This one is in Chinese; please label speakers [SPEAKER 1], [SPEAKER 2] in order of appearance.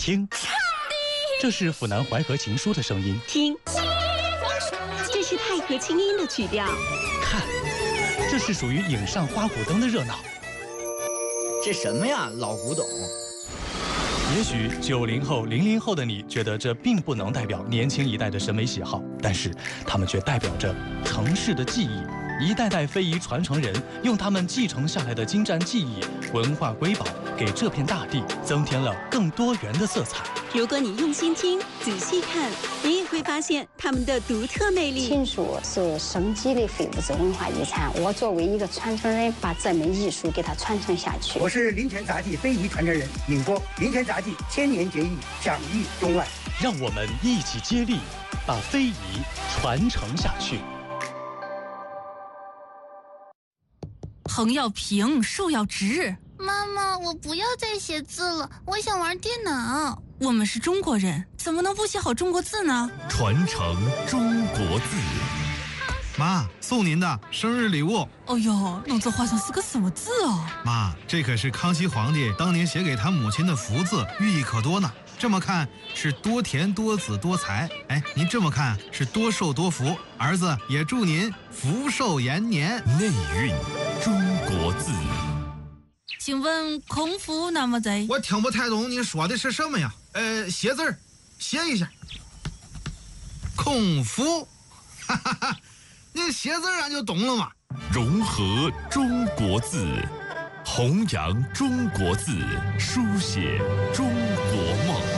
[SPEAKER 1] 听，这是府南淮河情书的声音。
[SPEAKER 2] 听，这是太和清音的曲调。
[SPEAKER 1] 看，这是属于影上花鼓灯的热闹。
[SPEAKER 3] 这什么呀，老古董？
[SPEAKER 1] 也许90后、00后的你觉得这并不能代表年轻一代的审美喜好，但是它们却代表着城市的记忆。一代代非遗传承人用他们继承下来的精湛技艺、文化瑰宝，给这片大地增添了更多元的色彩。
[SPEAKER 2] 如果你用心听、仔细看，你也会发现他们的独特魅力。
[SPEAKER 4] 庆书是生机的非物质文化遗产，我作为一个传承人，把这门艺术给它传承下去。
[SPEAKER 5] 我是林泉杂技非遗传承人宁波，林泉杂技千年结义，享誉中外。
[SPEAKER 1] 让我们一起接力，把非遗传承下去。
[SPEAKER 6] 横要平，竖要直。
[SPEAKER 7] 妈妈，我不要再写字了，我想玩电脑。
[SPEAKER 6] 我们是中国人，怎么能不写好中国字呢？
[SPEAKER 8] 传承中国字。
[SPEAKER 9] 妈，送您的生日礼物。
[SPEAKER 6] 哦呦，弄这画上是个什么字哦？
[SPEAKER 9] 妈，这可是康熙皇帝当年写给他母亲的福字，寓意可多呢。这么看是多田多子多财，哎，您这么看是多寿多福。儿子也祝您福寿延年。
[SPEAKER 8] 内蕴中国字。
[SPEAKER 6] 请问孔夫那么在？
[SPEAKER 9] 我听不太懂你说的是什么呀？写字儿，写一下。孔夫，哈哈哈，你写字俺就懂了嘛。
[SPEAKER 8] 融合中国字，弘扬中国字，书写中国梦。